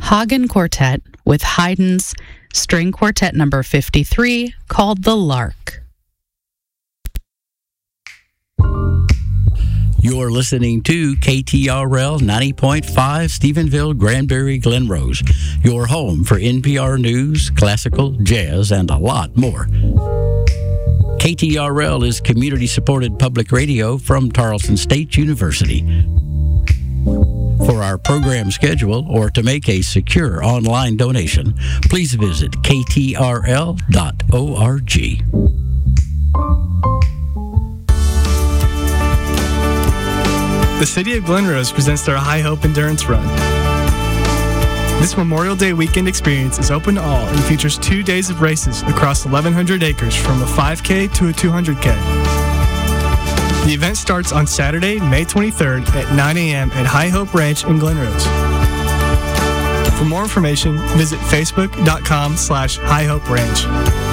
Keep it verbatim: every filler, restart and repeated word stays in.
Hagen Quartet with Haydn's String Quartet number fifty-three called The Lark. You're listening to K T R L ninety point five Stephenville, Granbury, Glen Rose, your home for N P R News, classical, jazz, and a lot more. K T R L is community-supported public radio from Tarleton State University. For our program schedule or to make a secure online donation, please visit k t r l dot org. The City of Glen Rose presents their High Hope Endurance Run. This Memorial Day weekend experience is open to all and features two days of races across eleven hundred acres from a five K to a two hundred K. The event starts on Saturday, May twenty-third at nine a.m. at High Hope Ranch in Glen Rose. For more information, visit facebook dot com slash High Hope Ranch.